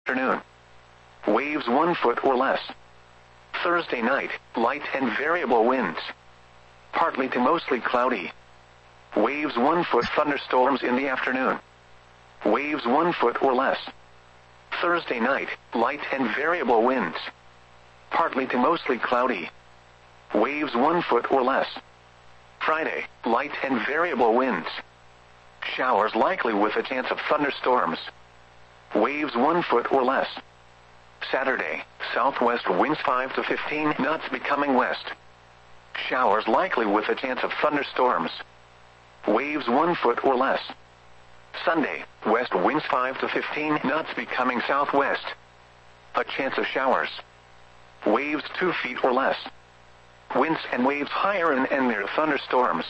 afternoon. Waves 1 foot or less. Thursday night, light and variable winds. Partly to mostly cloudy. Waves 1 foot. Thunderstorms in the afternoon. Waves 1 foot or less. Thursday night, light and variable winds. Partly to mostly cloudy. Waves 1 foot or less. Friday, light and variable winds. Showers likely with a chance of thunderstorms. Waves 1 foot or less. Saturday, southwest winds 5 to 15 knots becoming west. Showers likely with a chance of thunderstorms. Waves 1 foot or less. Sunday, west winds 5 to 15 knots becoming southwest. A chance of showers. Waves 2 feet or less. Winds and waves higher and near thunderstorms.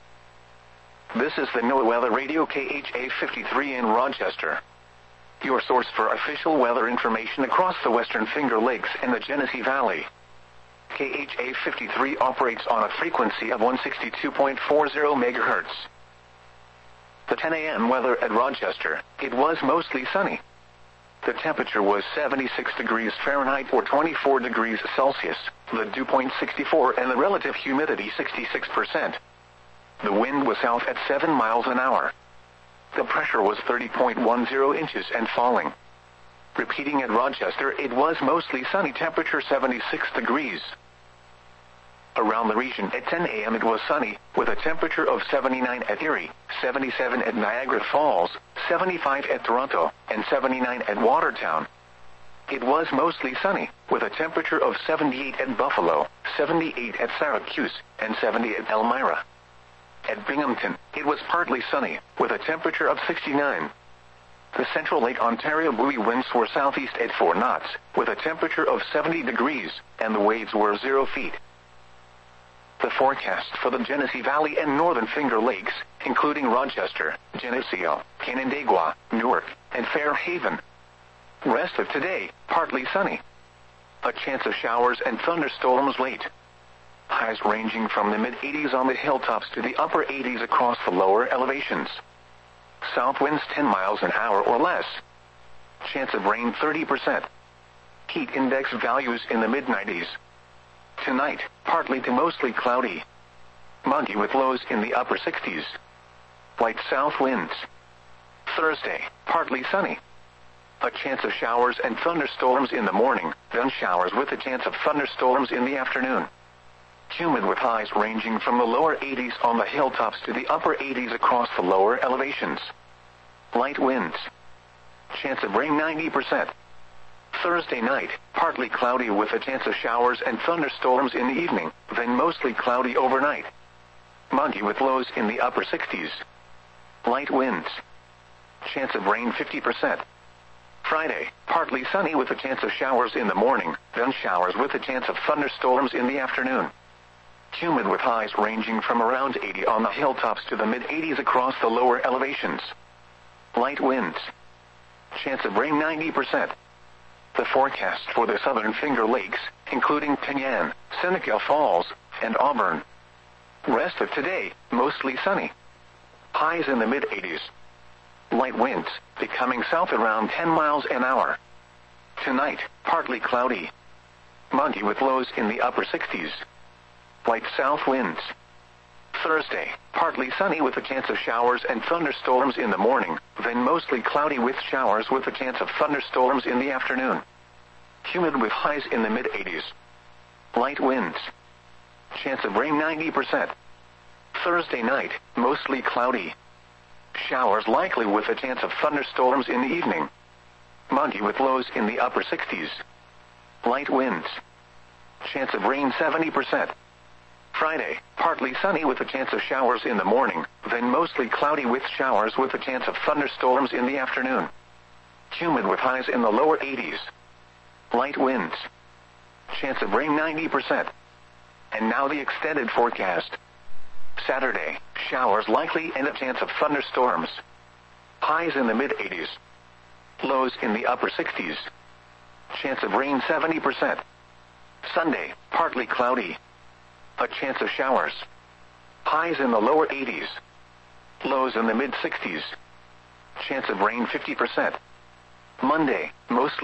This is the NOAA Weather Radio KHA 53 in Rochester. Your source for official weather information across the Western Finger Lakes and the Genesee Valley. KHA 53 operates on a frequency of 162.40 MHz. The 10 a.m. weather at Rochester, it was mostly sunny. The temperature was 76 degrees Fahrenheit or 24 degrees Celsius, the dew point 64 and the relative humidity 66%. The wind was south at 7 miles an hour. The pressure was 30.10 inches and falling. Repeating at Rochester, it was mostly sunny, temperature 76 degrees. Around the region at 10 a.m. it was sunny, with a temperature of 79 at Erie, 77 at Niagara Falls, 75 at Toronto, and 79 at Watertown. It was mostly sunny, with a temperature of 78 at Buffalo, 78 at Syracuse, and 70 at Elmira. At Binghamton, it was partly sunny, with a temperature of 69. The central Lake Ontario buoy winds were southeast at 4 knots, with a temperature of 70 degrees, and the waves were 0 feet. The forecast for the Genesee Valley and Northern Finger Lakes, including Rochester, Geneseo, Canandaigua, Newark, and Fairhaven. Rest of today, partly sunny. A chance of showers and thunderstorms late. Highs ranging from the mid-80s on the hilltops to the upper 80s across the lower elevations. South winds 10 miles an hour or less. Chance of rain 30%. Heat index values in the mid-90s. Tonight, partly to mostly cloudy. Muggy with lows in the upper 60s. Light south winds. Thursday, partly sunny. A chance of showers and thunderstorms in the morning, then showers with a chance of thunderstorms in the afternoon. Humid with highs ranging from the lower 80s on the hilltops to the upper 80s across the lower elevations. Light winds. Chance of rain 90%. Thursday night, partly cloudy with a chance of showers and thunderstorms in the evening, then mostly cloudy overnight. Muggy with lows in the upper 60s. Light winds. Chance of rain 50%. Friday, partly sunny with a chance of showers in the morning, then showers with a chance of thunderstorms in the afternoon. Humid with highs ranging from around 80 on the hilltops to the mid-80s across the lower elevations. Light winds. Chance of rain 90%. The forecast for the Southern Finger Lakes, including Penyan, Seneca Falls, and Auburn. Rest of today, mostly sunny. Highs in the mid-80s. Light winds, becoming south around 10 miles an hour. Tonight, partly cloudy. Muggy with lows in the upper 60s. Light south winds. Thursday, partly sunny with a chance of showers and thunderstorms in the morning, then mostly cloudy with showers with a chance of thunderstorms in the afternoon. Humid with highs in the mid-80s. Light winds. Chance of rain 90%. Thursday night, mostly cloudy. Showers likely with a chance of thunderstorms in the evening. Muggy with lows in the upper 60s. Light winds. Chance of rain 70%. Friday, partly sunny with a chance of showers in the morning, then mostly cloudy with showers with a chance of thunderstorms in the afternoon. Humid with highs in the lower 80s. Light winds. Chance of rain 90%. And now the extended forecast. Saturday, showers likely and a chance of thunderstorms. Highs in the mid-80s. Lows in the upper 60s. Chance of rain 70%. Sunday, partly cloudy. A chance of showers. Highs in the lower 80s. Lows in the mid-60s. Chance of rain 50%. Monday, mostly